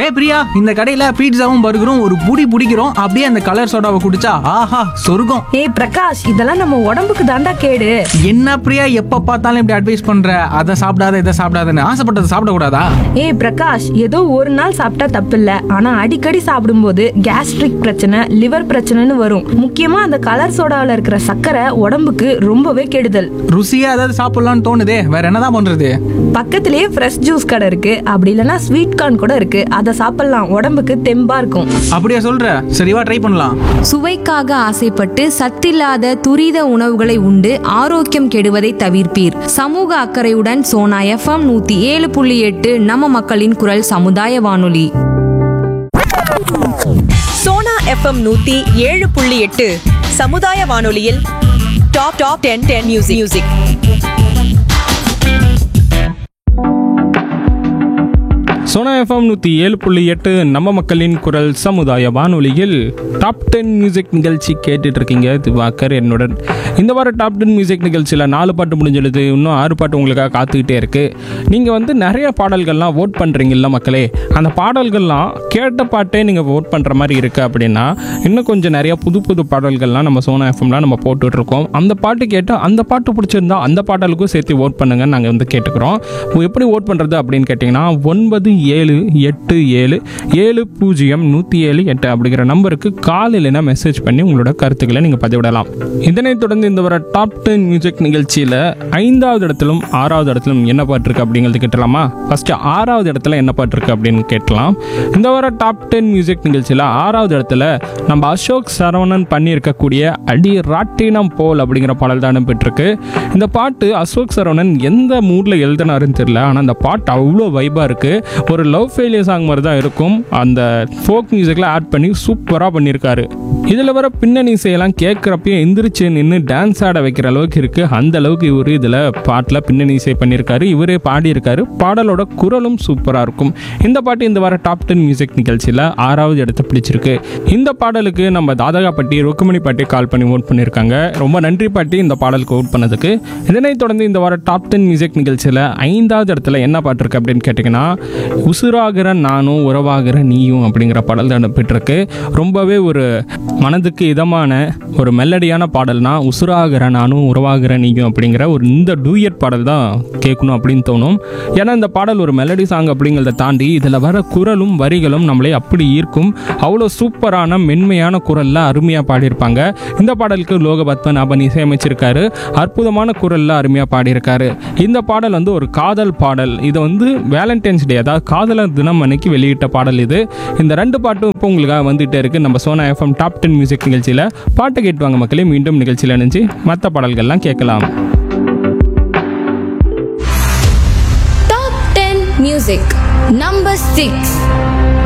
பிரியா, இந்த கடையில பீட்சாவும் பர்கரும் ஒரு புடி பிடிக்கிறோம், அப்படியே அந்த கலர் சோடாவை குடிச்சா ஆஹா சொர்க்கம். ஏய் பிரகாஷ், இதெல்லாம் நம்ம உடம்புக்கு தாண்டா கேடு. என்ன பிரியா, எப்ப பார்த்தாலும் இப்படி அட்வைஸ் பண்ற? அதை சாப்பிடாத இதை சாப்பிடாதன்னு ஆசைப்பட்டதை சாப்பிடக்கூடாதா? ஏய் பிரகாஷ், ஏதோ ஒரு நாள் சாப்பிட்டா தப்பில்ல, ஆனா அடிக்கடி சாப்பிடும்போது கேஸ்ட்ரிக் பிரச்சனை, லிவர் பிரச்சனைன்னு வரும். முக்கியமா அந்த கலர் சோடாவில் இருக்கிற சர்க்கரை உடம்புக்கு ரொம்பவே கெடுதல். ருசியா ஏதாவது சாப்பிடலாம்னு தோணுதே, வேற என்னதான் பண்றது? பக்கத்திலேயே ஃப்ரெஷ் ஜூஸ் கடை இருக்கு, அப்படி இல்லைன்னா ஸ்வீட் கார்ன் கூட இருக்கு, அதை சாப்பிடலாம், உடம்புக்கு தெம்பா இருக்கும். அப்படியா சொல்ற? சரிவா ட்ரை பண்ணலாம். சுவைக்காக ஆசைப்பட்டு சத்தில்லாத துரித உணவுகளை உண்டு ஆரோக்கியம் கெடுவதை தவிர்ப்பீர். சமூக அக்கறையுடன் சோனா FM 107.8 நம்ம மக்களின் குரல் சமுதாய வானொலி. சோனா FM 107.8 சமுதாய வானொலியில் டாப் 10 மியூசிக். சோனா FM 107.8 நம்ம மக்களின் குரல் சமுதாய வானொலியில் டாப் 10 மியூசிக் நிகழ்ச்சி கேட்டுட்டு இருக்கீங்க. திவாகர் என்னுடன். இந்த வாரம் டாப் 10 மியூசிக் நிகழ்ச்சியில் 4 பாட்டு முடிஞ்செழுது, இன்னும் 6 பாட்டு உங்களுக்காக காத்துக்கிட்டே இருக்கு. நீங்கள் நிறைய பாடல்கள்லாம் ஓட் பண்ணுறீங்கல்ல மக்களே, அந்த பாடல்கள்லாம் கேட்ட பாட்டே நீங்கள் ஓட் பண்ணுற மாதிரி இருக்குது அப்படின்னா, இன்னும் கொஞ்சம் நிறைய புது புது பாடல்கள்லாம் நம்ம சோனா எஃப்எம்லாம் நம்ம போட்டுட்ருக்கோம். அந்த பாட்டு கேட்டால் அந்த பாட்டு பிடிச்சிருந்தா அந்த பாடலுக்கும் சேர்த்து ஓட் பண்ணுங்கன்னு நாங்கள் கேட்டுக்கிறோம். எப்படி ஓட் பண்ணுறது அப்படின்னு கேட்டிங்கன்னா 9787700178 அப்படிங்கிற நம்பருக்கு கால் இல்லைன்னா மெசேஜ் பண்ணி உங்களோட கருத்துக்களை நீங்கள் பதிவிடலாம். இதனைத் தொடர்ந்து இந்த வர டாப் 10 மியூசிக் நிகழ்ச்சியில் 5வது இடத்திலும் 6வது இடத்திலும் என்ன பாட்டு இருக்குது அப்படிங்கிறது கேட்டலாமா? ஃபஸ்ட்டு 6வது இடத்துல என்ன பாட்டு இருக்குது அப்படின்னு கேட்கலாம். இந்த வர டாப் 10 மியூசிக் நிகழ்ச்சியில் 6வது இடத்துல நம்ம அசோக் சரவணன் பண்ணியிருக்கக்கூடிய அடி ராட்டினம் போல் அப்படிங்கிற பாடல் தான் பெற்றிருக்கு. இந்த பாட்டு அசோக் சரவணன் எந்த மூடில் எழுதினாருன்னு தெரியல, ஆனால் அந்த பாட்டு அவ்வளோ வைபாக இருக்குது. ஒரு லவ் ஃபெயிலியர் சாங் மாதிரி தான் இருக்கும். அந்த ஃபோக் மியூசிக்கில் ஆட் பண்ணி சூப்பராக பண்ணியிருக்காரு. இதில் வர பின்னணி இசையெல்லாம் கேட்குறப்பயே எந்திரிச்சு நின்று டான்ஸ் ஆட வைக்கிற அளவுக்கு இருக்குது. அந்த அளவுக்கு இவர் இதில் பாட்டில் பின்னணி இசை பண்ணியிருக்காரு, இவரே பாடியிருக்காரு. பாடலோட குரலும் சூப்பராக இருக்கும். இந்த பாட்டு இந்த வர டாப் 10 மியூசிக் நிகழ்ச்சியில் 6வது இடத்தை பிடிச்சிருக்கு. இந்த பாடலுக்கு நம்ம தாதகா பாட்டி, ருக்குமணி பாட்டி கால் பண்ணி ஓட் பண்ணியிருக்காங்க. ரொம்ப நன்றி பாட்டி இந்த பாடலுக்கு ஓட் பண்ணதுக்கு. இதனைத் தொடர்ந்து இந்த வர டாப் 10 மியூசிக் நிகழ்ச்சியில் 5வது இடத்துல என்ன பாட்டு இருக்குது அப்படின்னு கேட்டிங்கன்னா உசுராகிற நானும் உறவாகிற நீயும் அப்படிங்கிற பாடல் தான் பெற்றிருக்கு. ரொம்பவே ஒரு மனதுக்கு இதமான ஒரு மெலடியான பாடல்னா உசுராகிற நானும் உறவாகிற நீயும் அப்படிங்கிற ஒரு இந்த டூயட் பாடல் தான் கேட்கணும் அப்படின்னு தோணும். ஏன்னா இந்த பாடல் ஒரு மெலடி சாங் அப்படிங்கிறத தாண்டி இதில் வர குரலும் வரிகளும் நம்மளே அப்படி ஈர்க்கும். அவ்வளோ சூப்பரான மென்மையான குரலில் அருமையாக பாடியிருப்பாங்க. இந்த பாடலுக்கு லோகபத்மன் அவன் இசையமைச்சிருக்காரு. அற்புதமான குரலில் அருமையாக பாடியிருக்காரு. இந்த பாடல் ஒரு காதல் பாடல். இது வேலண்டைன்ஸ் டே, அதாவது காதலர் தினம் அன்னைக்கு வெளியிட்ட பாடல் இது. இந்த 2 பாட்டும் இப்போ உங்களுக்காக வந்துகிட்டே இருக்குது நம்ம சோனா FM டாப் 10 மியூசிக் நிகழ்ச்சியில். பாட்டு கேட்டுவாங்க மக்களே. மீண்டும் நிகழ்ச்சியில் இணைஞ்சு மற்ற பாடல்கள்லாம் கேட்கலாம். Top 10 music number 6.